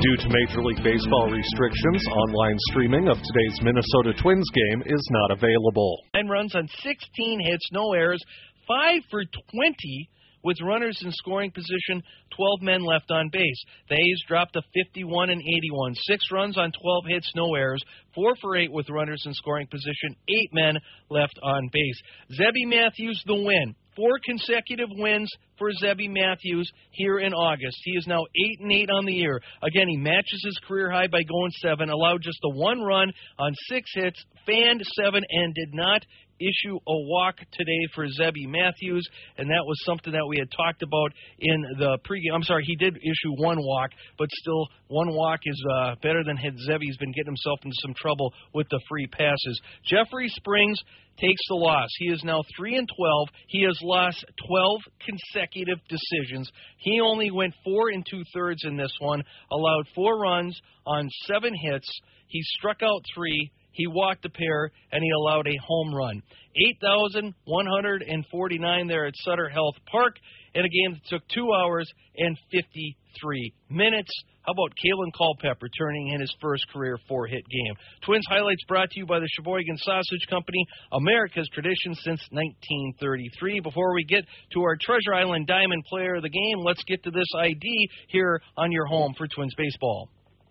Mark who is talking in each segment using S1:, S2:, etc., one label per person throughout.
S1: Due to Major League Baseball restrictions, online streaming of today's Minnesota Twins game is not available.
S2: 9 runs on 16 hits, no errors, 5 for 20 with runners in scoring position, 12 men left on base. The A's dropped to 51 and 81, 6 runs on 12 hits, no errors, 4 for 8 with runners in scoring position, 8 men left on base. Zebby Matthews the win. 4 consecutive wins for Zebby Matthews here in August. He is now 8-8 on the year. Again, he matches his career high by going 7, allowed just a 1 run on 6 hits, fanned 7, and did not issue a walk today for Zebby Matthews, and that was something that we had talked about in the pregame. I'm sorry, he did issue 1 walk, but still 1 walk is better than Zebby's been getting himself into some trouble with the free passes. Jeffrey Springs takes the loss. He is now 3-12. He has lost 12 consecutive decisions. He only went 4 2/3 in this one, allowed 4 runs on 7 hits. He struck out 3. He walked a pair, and he allowed a home run. 8,149 there at Sutter Health Park in a game that took 2 hours and 53 minutes. How about Kalen Culpepper turning in his first career 4-hit game? Twins Highlights brought to you by the Sheboygan Sausage Company, America's tradition since 1933. Before we get to our Treasure Island Diamond Player of the Game, let's get to this ID here on your home for Twins baseball.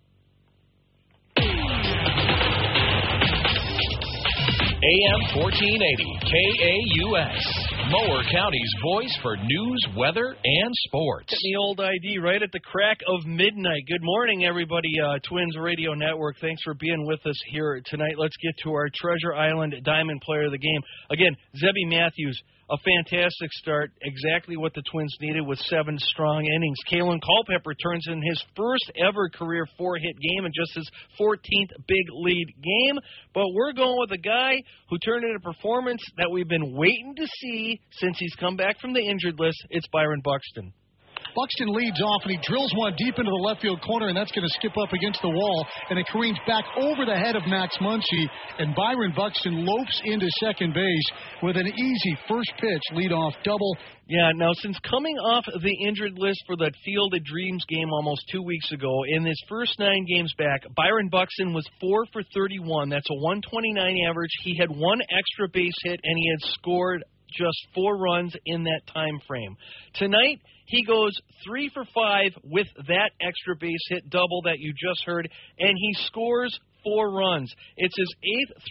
S3: AM 1480, KAUS, Mower County's voice for news, weather, and sports.
S2: Getting the old ID right at the crack of midnight. Good morning, everybody. Twins Radio Network, thanks for being with us here tonight. Let's get to our Treasure Island Diamond Player of the Game. Again, Zebby Matthews, a fantastic start, exactly what the Twins needed with 7 strong innings. Kalen Culpepper turns in his first ever career 4-hit game and just his 14th big lead game. But we're going with a guy who turned in a performance that we've been waiting to see since he's come back from the injured list. It's Byron Buxton.
S4: Buxton leads off, and he drills one deep into the left field corner, and that's going to skip up against the wall, and it careens back over the head of Max Muncy, and Byron Buxton lopes into second base with an easy first pitch leadoff double.
S2: Yeah, now since coming off the injured list for that Field of Dreams game almost 2 weeks ago, in his first 9 games back, Byron Buxton was 4 for 31. That's a 129 average. He had 1 extra base hit, and he had scored just 4 runs in that time frame. Tonight, he goes 3 for 5 with that extra base hit double that you just heard, and he scores 4 runs. It's his 8th